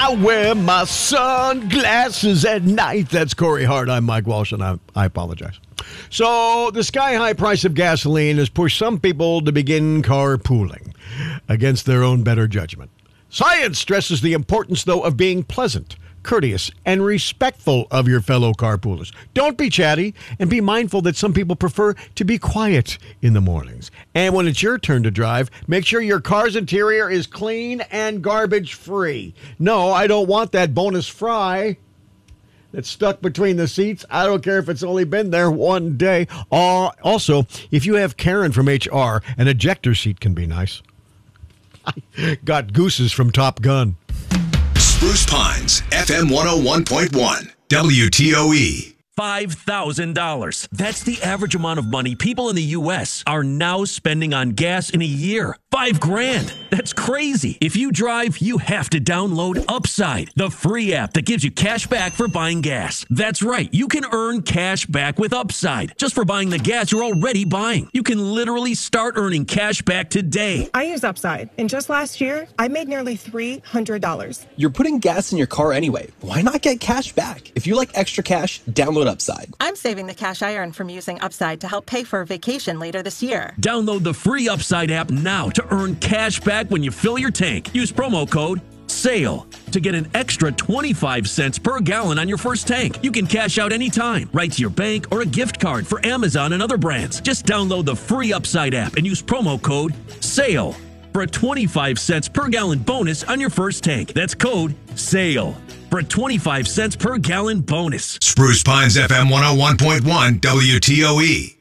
I wear my sunglasses at night. That's Corey Hart. I'm Mike Walsh, and I apologize. So the sky-high price of gasoline has pushed some people to begin carpooling against their own better judgment. Science stresses the importance, though, of being pleasant, courteous, and respectful of your fellow carpoolers. Don't be chatty, and be mindful that some people prefer to be quiet in the mornings. And when it's your turn to drive, make sure your car's interior is clean and garbage-free. No, I don't want that bonus fry that's stuck between the seats. I don't care if it's only been there one day. Also, if you have Karen from HR, an ejector seat can be nice. I got gooses from Top Gun. Spruce Pines, FM 101.1, WTOE. $5,000. That's the average amount of money people in the U.S. are now spending on gas in a year. $5,000. That's crazy. If you drive, you have to download Upside, the free app that gives you cash back for buying gas. That's right. You can earn cash back with Upside just for buying the gas you're already buying. You can literally start earning cash back today. I use Upside, and just last year, I made nearly $300. You're putting gas in your car anyway. Why not get cash back? If you like extra cash, download Upside. I'm saving the cash I earn from using Upside to help pay for a vacation later this year. Download the free Upside app now to earn cash back when you fill your tank. Use promo code SALE to get an extra 25 cents per gallon on your first tank. You can cash out anytime, right to your bank or a gift card for Amazon and other brands. Just download the free Upside app and use promo code SALE for a 25 cents per gallon bonus on your first tank. That's code SALE for a 25 cents per gallon bonus. Spruce Pines, FM 101.1, WTOE.